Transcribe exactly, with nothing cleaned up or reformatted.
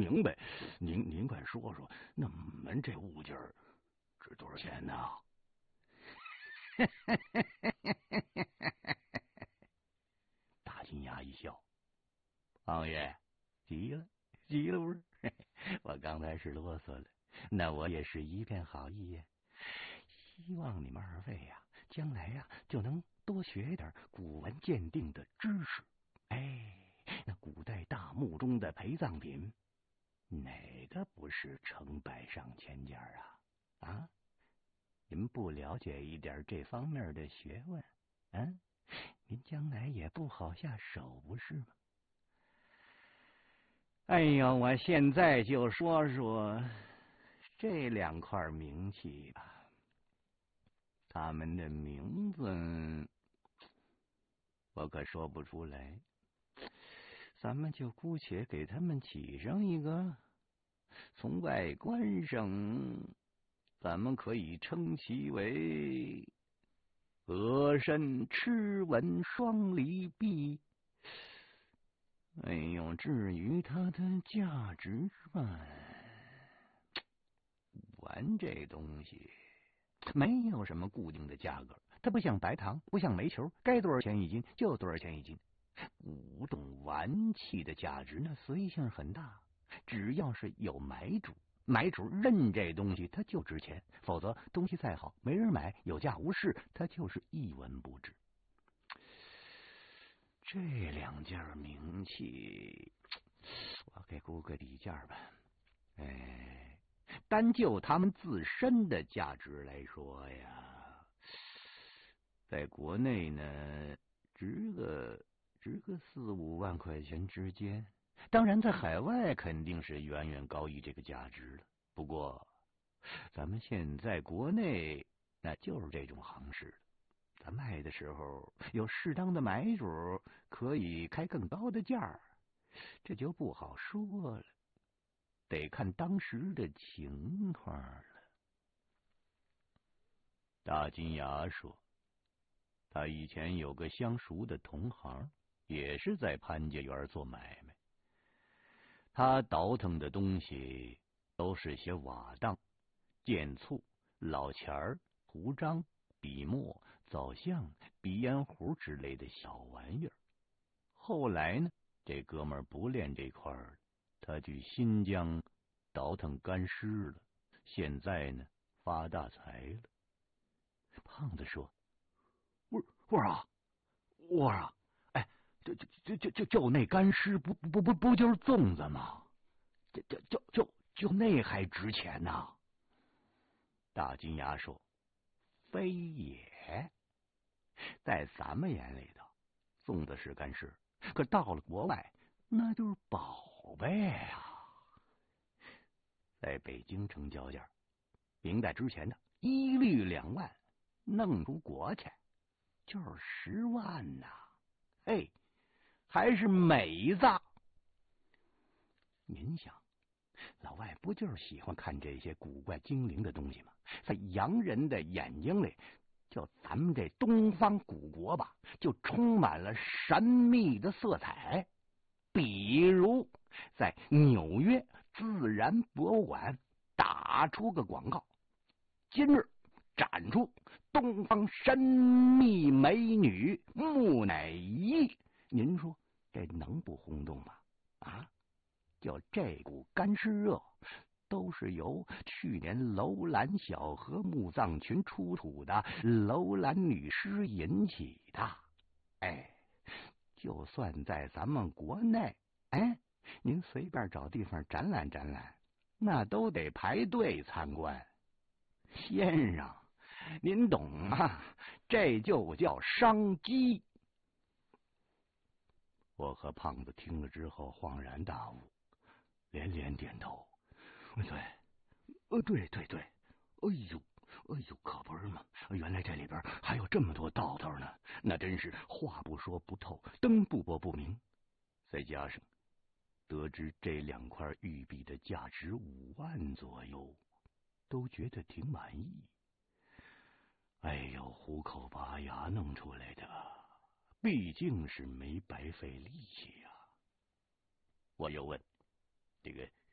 明白。您您快说说，那我们这物件值多少钱呢？大金牙一笑，王爷急了，急了不是？我刚才是啰嗦了，那我也是一片好意呀。希望你们二位呀、啊，将来呀、啊、就能多学点古文鉴定的知识。哎，那古代大墓中的陪葬品，哪个不是成百上千件啊？啊，您不了解一点这方面的学问，嗯、啊，您将来也不好下手，不是吗？哎呦，我现在就说说这两块名器吧。他们的名字我可说不出来，咱们就姑且给他们起上一个，从外观上咱们可以称其为鹅身螭纹双离璧。哎呦，至于它的价值吧，玩这东西没有什么固定的价格，它不像白糖，不像煤球，该多少钱一斤就多少钱一斤。古董玩器的价值呢，随性很大，只要是有买主，买主认这东西，它就值钱；否则东西再好，没人买，有价无市，它就是一文不值。这两件名器，我给估个底价吧。哎，单就他们自身的价值来说呀，在国内呢，值个值个四五万块钱之间。当然，在海外肯定是远远高于这个价值了。不过，咱们现在国内那就是这种行市，咱卖的时候有适当的买主，可以开更高的价儿，这就不好说了。得看当时的情况了。大金牙说，他以前有个相熟的同行，也是在潘家园做买卖。他倒腾的东西都是些瓦当、剑簇、老钱儿、图章、笔墨、枣像、鼻烟壶之类的小玩意儿。后来呢，这哥们儿不练这块儿，他去新疆倒腾干尸了，现在呢发大财了。胖子说：“我我说啊，我说啊，哎，就就就就就就那干尸，不不不不就是粽子吗？就就就就就那还值钱呐？”大金牙说：“非也，在咱们眼里头，粽子是干尸，可到了国外，那就是宝贝啊。在北京成交价，明代之前的一律两万，弄出国去就是十万呐！嘿，还是美子。您想，老外不就是喜欢看这些古怪精灵的东西吗？在洋人的眼睛里，就咱们这东方古国吧，就充满了神秘的色彩。比如在纽约自然博物馆打出个广告，今日展出东方神秘美女木乃伊，您说这能不轰动吗？啊，就这股干尸热，都是由去年楼兰小河墓葬群出土的楼兰女尸引起的。哎，就算在咱们国内，哎，您随便找地方展览展览，那都得排队参观。先生，您懂吗？这就叫商机。我和胖子听了之后恍然大悟，连连点头。对，呃，对对对，哎呦，哎呦，可不是嘛！原来这里边还有这么多道道呢，那真是话不说不透，灯不拨不明。再加上得知这两块玉璧的价值五万左右，都觉得挺满意。哎呦，虎口拔牙弄出来的，毕竟是没白费力气呀、啊。我又问：“这个